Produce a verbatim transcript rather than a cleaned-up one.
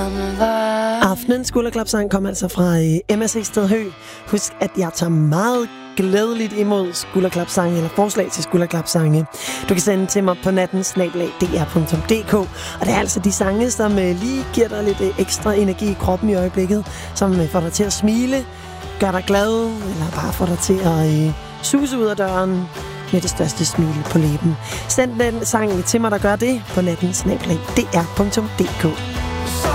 Aftenens skulderklapsang kom altså fra uh, M S C Stedhø. Husk, at jeg tager meget glædeligt imod skulderklapsange eller forslag til skulderklapsange. Du kan sende til mig på natten snabel-a d r punktum d k. Og det er altså de sange, som uh, lige giver dig lidt uh, ekstra energi i kroppen i øjeblikket, som uh, får dig til at smile, gør dig glad, eller bare får dig til at uh, suse ud af døren med det største smil på læben. Send den sang til mig, der gør det, på natten snabel-a d r punktum d k.